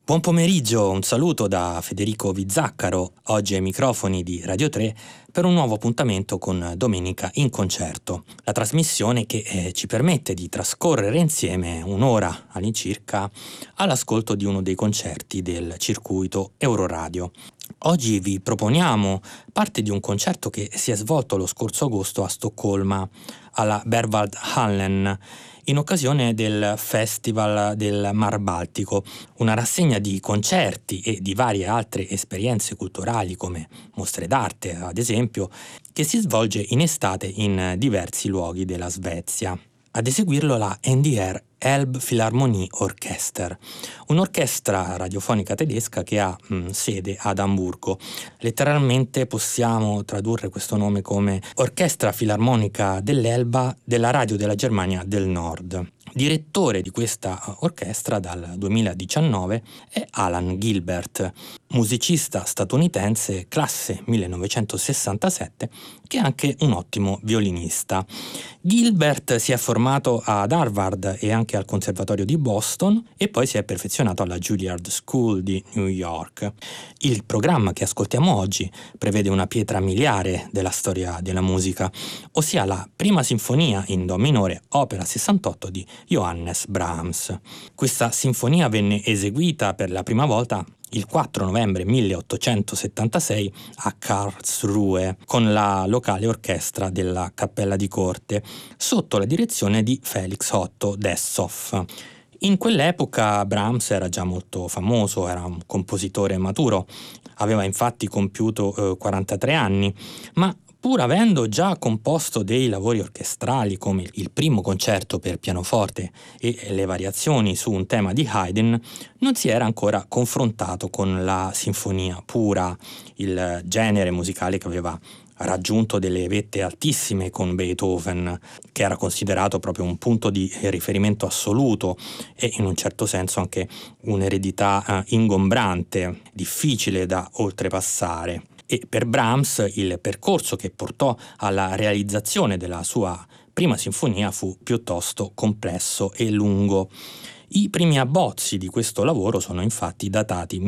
Buon pomeriggio, un saluto da Federico Vizzaccaro, oggi ai microfoni di Radio 3 per un nuovo appuntamento con Domenica in Concerto, la trasmissione che ci permette di trascorrere insieme un'ora all'incirca all'ascolto di uno dei concerti del circuito Euroradio. Oggi vi proponiamo parte di un concerto che si è svolto lo scorso agosto a Stoccolma, alla Berwaldhallen, in occasione del Festival del Mar Baltico, una rassegna di concerti e di varie altre esperienze culturali come mostre d'arte, ad esempio, che si svolge in estate in diversi luoghi della Svezia. Ad eseguirlo la NDR Elbphilharmonie Orchester, un'orchestra radiofonica tedesca che ha sede ad Amburgo. Letteralmente possiamo tradurre questo nome come Orchestra Filarmonica dell'Elba della Radio della Germania del Nord. Direttore di questa orchestra dal 2019 è Alan Gilbert, musicista statunitense classe 1967, che è anche un ottimo violinista. Gilbert si è formato ad Harvard e anche al Conservatorio di Boston e poi si è perfezionato alla Juilliard School di New York. Il programma che ascoltiamo oggi prevede una pietra miliare della storia della musica, ossia la prima sinfonia in do minore, opera 68 di Johannes Brahms. Questa sinfonia venne eseguita per la prima volta il 4 novembre 1876 a Karlsruhe con la locale orchestra della Cappella di Corte sotto la direzione di Felix Otto Dessau. In quell'epoca Brahms era già molto famoso, era un compositore maturo, aveva infatti compiuto 43 anni, ma pur avendo già composto dei lavori orchestrali come il primo concerto per pianoforte e le variazioni su un tema di Haydn, non si era ancora confrontato con la sinfonia pura, il genere musicale che aveva raggiunto delle vette altissime con Beethoven, che era considerato proprio un punto di riferimento assoluto e in un certo senso anche un'eredità ingombrante, difficile da oltrepassare. E per Brahms il percorso che portò alla realizzazione della sua prima sinfonia fu piuttosto complesso e lungo. I primi abbozzi di questo lavoro sono infatti datati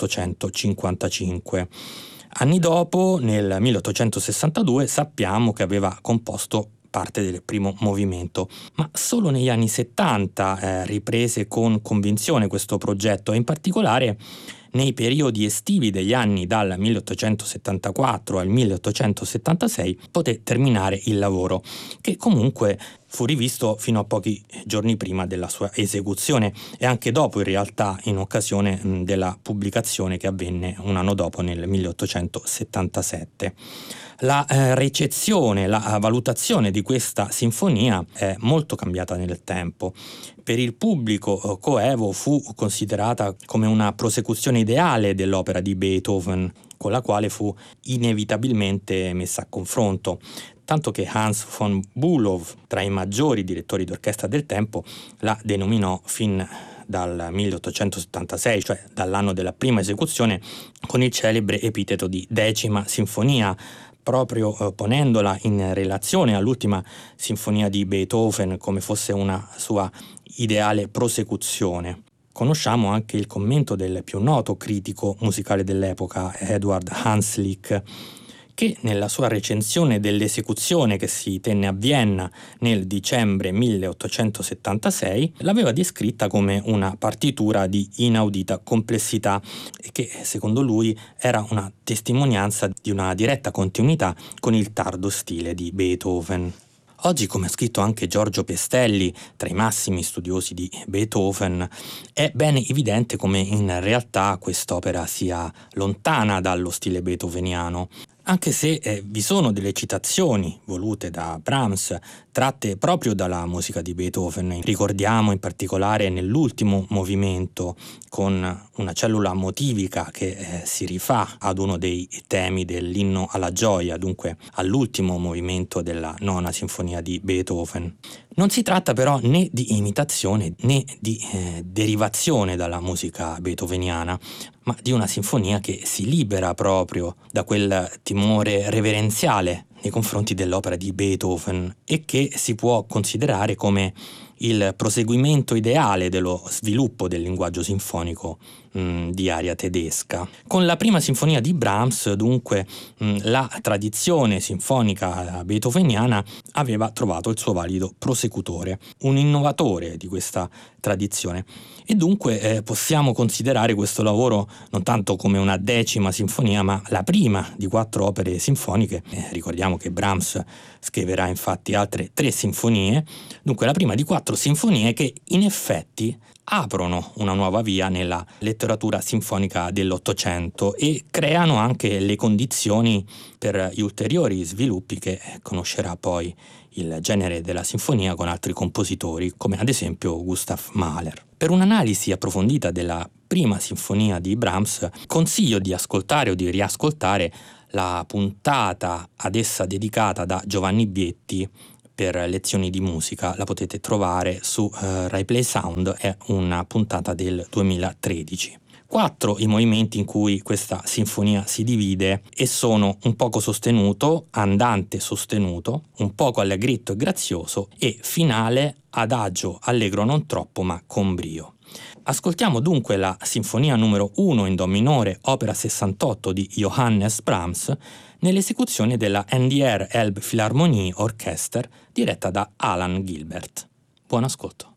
1855. Anni dopo, nel 1862, sappiamo che aveva composto parte del primo movimento, ma solo negli anni 70 riprese con convinzione questo progetto e in particolare nei periodi estivi degli anni dal 1874 al 1876 poté terminare il lavoro, che comunque fu rivisto fino a pochi giorni prima della sua esecuzione e anche dopo in realtà in occasione della pubblicazione che avvenne un anno dopo nel 1877. La ricezione, la valutazione di questa sinfonia è molto cambiata nel tempo. Per il pubblico coevo fu considerata come una prosecuzione ideale dell'opera di Beethoven, con la quale fu inevitabilmente messa a confronto, tanto che Hans von Bülow, tra i maggiori direttori d'orchestra del tempo, la denominò fin dal 1876, cioè dall'anno della prima esecuzione, con il celebre epiteto di Decima Sinfonia, proprio ponendola in relazione all'ultima sinfonia di Beethoven come fosse una sua ideale prosecuzione. Conosciamo anche il commento del più noto critico musicale dell'epoca, Eduard Hanslick, che nella sua recensione dell'esecuzione che si tenne a Vienna nel dicembre 1876 l'aveva descritta come una partitura di inaudita complessità e che secondo lui era una testimonianza di una diretta continuità con il tardo stile di Beethoven. Oggi, come ha scritto anche Giorgio Pestelli, tra i massimi studiosi di Beethoven, è ben evidente come in realtà quest'opera sia lontana dallo stile beethoveniano, anche se vi sono delle citazioni volute da Brahms tratte proprio dalla musica di Beethoven. Ricordiamo in particolare nell'ultimo movimento con una cellula motivica che si rifà ad uno dei temi dell'inno alla gioia, dunque all'ultimo movimento della nona sinfonia di Beethoven. Non si tratta però né di imitazione né di derivazione dalla musica beethoveniana, ma di una sinfonia che si libera proprio da quel timore reverenziale nei confronti dell'opera di Beethoven e che si può considerare come il proseguimento ideale dello sviluppo del linguaggio sinfonico di aria tedesca. Con la prima sinfonia di Brahms, dunque, la tradizione sinfonica beethoveniana aveva trovato il suo valido prosecutore, un innovatore di questa tradizione, e dunque possiamo considerare questo lavoro non tanto come una 10ª sinfonia, ma la prima di 4 opere sinfoniche. Ricordiamo che Brahms scriverà infatti altre 3 sinfonie, dunque la prima di 4 sinfonie che in effetti aprono una nuova via nella letteratura sinfonica dell'Ottocento e creano anche le condizioni per gli ulteriori sviluppi che conoscerà poi il genere della sinfonia con altri compositori, come ad esempio Gustav Mahler. Per un'analisi approfondita della prima sinfonia di Brahms, consiglio di ascoltare o di riascoltare la puntata ad essa dedicata da Giovanni Bietti per lezioni di musica. La potete trovare su Rai Play Sound, è una puntata del 2013. 4 i movimenti in cui questa sinfonia si divide e sono un poco sostenuto, andante sostenuto, un poco allegretto e grazioso e finale adagio allegro non troppo ma con brio. Ascoltiamo dunque la sinfonia numero 1 in do minore, opera 68 di Johannes Brahms, nell'esecuzione della NDR Elbphilharmonie Orchester diretta da Alan Gilbert. Buon ascolto.